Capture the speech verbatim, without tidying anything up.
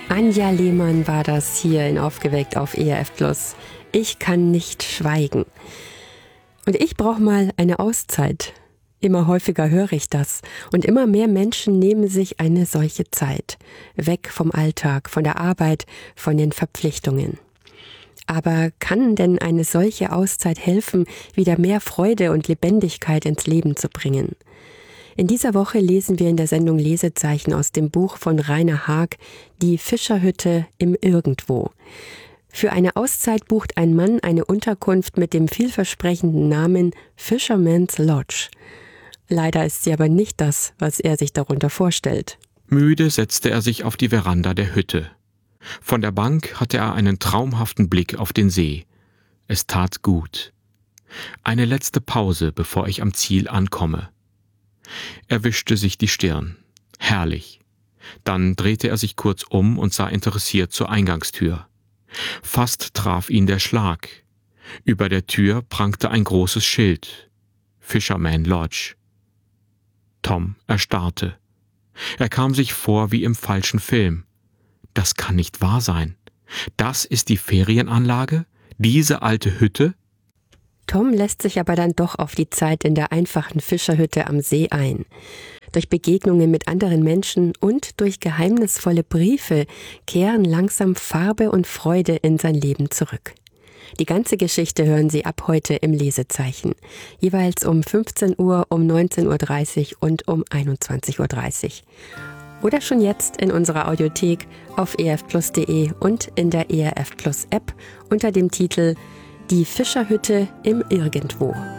Anja Lehmann war das hier in Aufgeweckt auf E R F Plus. Ich kann nicht schweigen. Und ich brauche mal eine Auszeit. Immer häufiger höre ich das. Und immer mehr Menschen nehmen sich eine solche Zeit. Weg vom Alltag, von der Arbeit, von den Verpflichtungen. Aber kann denn eine solche Auszeit helfen, wieder mehr Freude und Lebendigkeit ins Leben zu bringen? In dieser Woche lesen wir in der Sendung Lesezeichen aus dem Buch von Rainer Haag Die Fischerhütte im Irgendwo. Für eine Auszeit bucht ein Mann eine Unterkunft mit dem vielversprechenden Namen Fisherman's Lodge. Leider ist sie aber nicht das, was er sich darunter vorstellt. Müde setzte er sich auf die Veranda der Hütte. Von der Bank hatte er einen traumhaften Blick auf den See. Es tat gut. Eine letzte Pause, bevor ich am Ziel ankomme. Er wischte sich die Stirn. Herrlich. Dann drehte er sich kurz um und sah interessiert zur Eingangstür. Fast traf ihn der Schlag. Über der Tür prangte ein großes Schild. Fisherman Lodge. Tom erstarrte. Er kam sich vor wie im falschen Film. Das kann nicht wahr sein. Das ist die Ferienanlage? Diese alte Hütte? Tom lässt sich aber dann doch auf die Zeit in der einfachen Fischerhütte am See ein. Durch Begegnungen mit anderen Menschen und durch geheimnisvolle Briefe kehren langsam Farbe und Freude in sein Leben zurück. Die ganze Geschichte hören Sie ab heute im Lesezeichen. Jeweils um fünfzehn Uhr, um neunzehn Uhr dreißig und um einundzwanzig Uhr dreißig. Oder schon jetzt in unserer Audiothek auf e r f plus punkt de und in der E R F Plus App unter dem Titel Die Fischerhütte im Irgendwo.